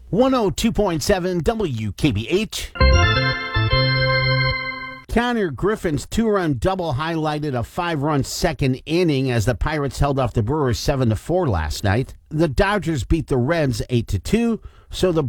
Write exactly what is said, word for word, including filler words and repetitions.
one oh two point seven W K B H. Connor Griffin's two-run double highlighted a five-run second inning as the Pirates held off the Brewers seven to four last night. The Dodgers beat the Reds eight to two, so the